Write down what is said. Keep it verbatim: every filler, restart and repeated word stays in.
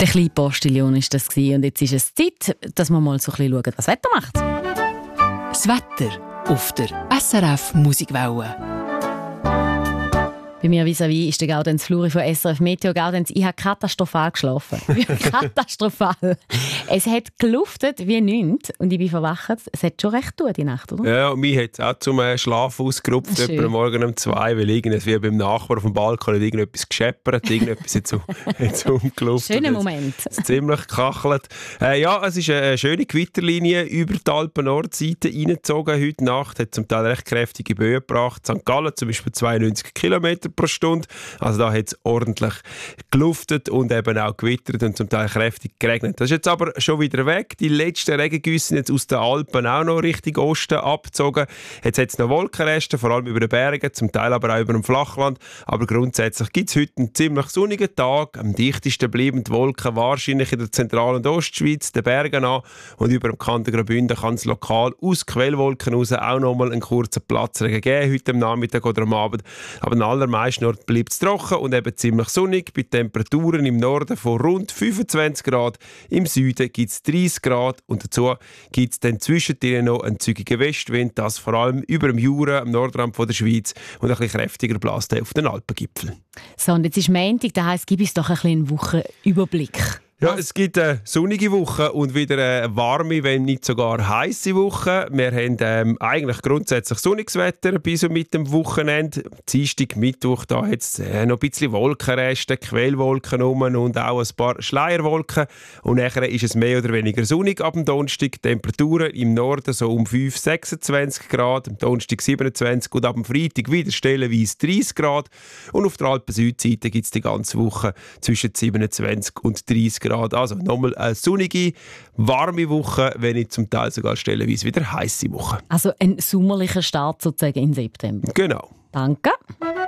Der kleine Postillon war das und jetzt ist es Zeit, dass wir mal so ein bisschen schauen, was das Wetter macht. Das Wetter auf der S R F Musikwelle. Bei mir vis-à-vis ist der Gaudenz Fluri von S R F Meteo. Gaudenz, ich habe katastrophal geschlafen. Katastrophal. Es hat geluftet wie nichts und ich bin verwacht. Es hat schon recht gut die Nacht, oder? Ja, und mich hat es auch zum äh, Schlafen ausgerupft, etwa morgen um zwei, weil irgendwie beim Nachbar auf dem Balkon hat irgendetwas gescheppert, irgendetwas jetzt, jetzt umgelaufen. Schöner Moment. Es ist ziemlich gekachelt. Äh, ja, es ist eine schöne Gewitterlinie über die Alpen-Nordseite reingezogen. Heute Nacht hat zum Teil recht kräftige Böen gebracht. Sankt Gallen zum Beispiel zweiundneunzig Kilometer pro Stunde. Also da hat es ordentlich geluftet und eben auch gewittert und zum Teil kräftig geregnet. Das ist jetzt aber schon wieder weg. Die letzten Regengüsse sind jetzt aus den Alpen auch noch Richtung Osten abgezogen. Jetzt hat es noch Wolkenreste, vor allem über den Bergen, zum Teil aber auch über dem Flachland. Aber grundsätzlich gibt es heute einen ziemlich sonnigen Tag. Am dichtesten bleiben die Wolken wahrscheinlich in der Zentral- und Ostschweiz, den Bergen an. Und über dem Kanton Graubünden kann es lokal aus Quellwolken raus auch noch mal einen kurzen Platzregen geben, heute am Nachmittag oder am Abend. Aber an allermeisten Orten bleibt es trocken und eben ziemlich sonnig, bei Temperaturen im Norden von rund fünfundzwanzig Grad, im Süden gibt es dreißig Grad und dazu gibt es dann zwischendrin noch einen zügigen Westwind, das vor allem über dem Jura, am Nordrand von der Schweiz und ein bisschen kräftiger bläst auf den Alpengipfel. So, und jetzt ist Montag, das heisst, gib uns doch ein bisschen einen Wochenüberblick. Ja, es gibt eine sonnige Woche und wieder eine warme, wenn nicht sogar heiße Woche. Wir haben ähm, eigentlich grundsätzlich sonniges Wetter bis und mit dem Wochenende. Dienstag, Mittwoch, da hat es äh, noch ein bisschen Wolkenreste, Quellwolken rum und auch ein paar Schleierwolken. Und nachher ist es mehr oder weniger sonnig ab dem Donnerstag. Temperaturen im Norden so um fünf, sechsundzwanzig Grad, am Donnerstag siebenundzwanzig und ab dem Freitag wieder stellenweise dreißig Grad. Und auf der Alpen-Südseite gibt es die ganze Woche zwischen siebenundzwanzig und dreißig Grad. Also nochmal eine sonnige, warme Woche, wenn nicht zum Teil sogar stellenweise wieder heiße Woche. Also ein sommerlicher Start sozusagen im September. Genau. Danke.